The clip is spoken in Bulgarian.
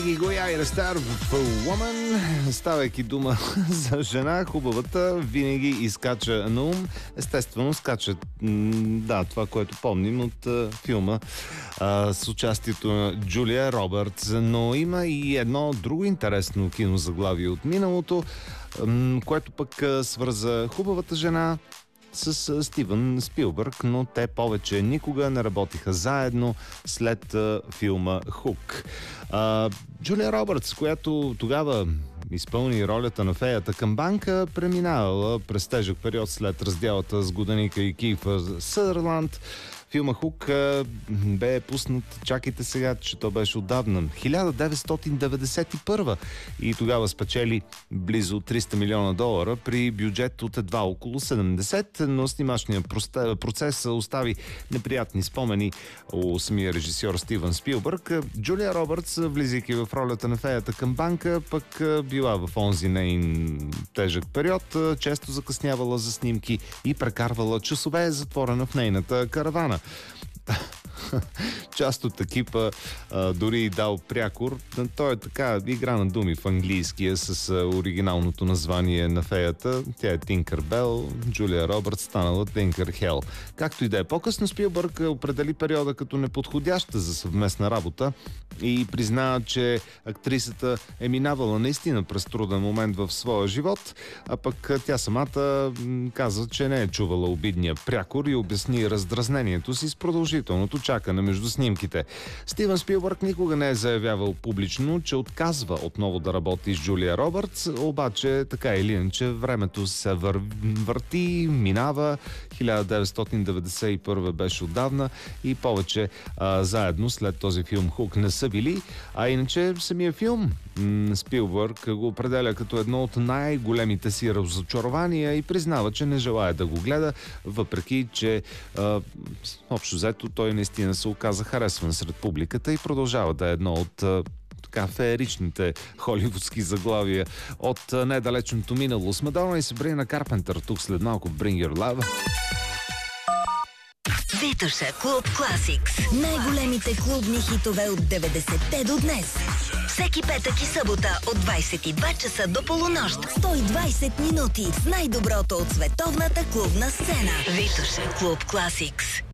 И го I Star for Woman, ставайки дума за жена, хубавата винаги изкача на ум. Естествено, скача това, което помним от филма с участието на Джулия Робъртс. Но има и едно друго интересно кинозаглавие от миналото, което пък свърза хубавата жена с Стивън Спилбърг, но те повече никога не работиха заедно след филма Хук. Джулия Робъртс, която тогава изпълни ролята на феята към банка, преминавала през тежък период след разделата с годеника и Кийфър Съдърланд. Филма Хук бе пуснат, чакайте сега, че то беше отдавна, 1991 и тогава спечели близо $300 милиона при бюджет от едва около 70, но снимачният процес остави неприятни спомени у самия режисьор Стивън Спилбърг. Джулия Робъртс, влизайки в ролята на феята към банка, пък била в онзи нейн тежък период, често закъснявала за снимки и прекарвала часове затворена в нейната каравана. Част от екипа дори и дал прякор. Той е така игра на думи в английския с оригиналното название на феята. Тя е Тинкър Бел, Джулия Робъртс станала Тинкър Хел. Както и да е, по-късно Спилбърг определи периода като неподходяща за съвместна работа и призна, че актрисата е минавала наистина през труден момент в своя живот, а пък тя самата каза, че не е чувала обидния прякор и обясни раздразнението си с продължителното чакане между снимките. Стивън Спилбърг никога не е заявявал публично, че отказва отново да работи с Джулия Робъртс, обаче така или иначе времето се върти, минава. 1991 беше отдавна и повече заедно след този филм Хук не са били, а иначе самия филм Спилбърг го определя като едно от най-големите си разочарования и признава, че не желая да го гледа, въпреки че общо взето той наистина се оказа харесван сред публиката и продължава да е едно от фееричните холивудски заглавия от недалечното минало. С Мадона и Сабрина Карпентър тук след малко в Bring Your Love. Витоша Клуб Класикс. Най-големите клубни хитове от 90-те до днес. Всеки петък и събота от 22 часа до полунощ. 120 минути с най-доброто от световната клубна сцена. Витоша Клуб Класикс.